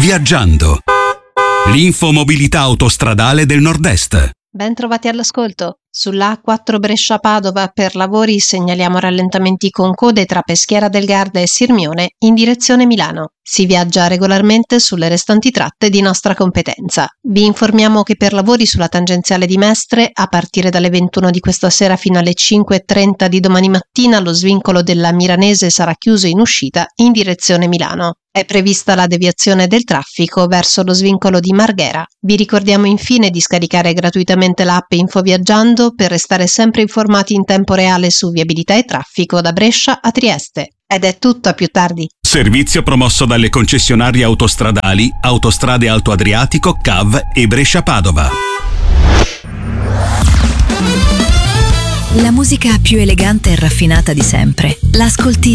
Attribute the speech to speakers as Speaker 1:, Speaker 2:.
Speaker 1: Viaggiando. L'infomobilità autostradale del Nord-Est.
Speaker 2: Ben trovati all'ascolto. Sulla A4 Brescia-Padova per lavori segnaliamo rallentamenti con code tra Peschiera del Garda e Sirmione in direzione Milano. Si viaggia regolarmente sulle restanti tratte di nostra competenza. Vi informiamo che per lavori sulla tangenziale di Mestre, a partire dalle 21 di questa sera fino alle 5:30 di domani mattina, lo svincolo della Miranese sarà chiuso in uscita in direzione Milano. È prevista la deviazione del traffico verso lo svincolo di Marghera. Vi ricordiamo infine di scaricare gratuitamente l'app Infoviaggiando per restare sempre informati in tempo reale su viabilità e traffico da Brescia a Trieste. Ed è tutto, a più tardi.
Speaker 1: Servizio promosso dalle concessionarie autostradali Autostrade Alto Adriatico, CAV e Brescia-Padova.
Speaker 3: La musica più elegante e raffinata di sempre. L'ascolti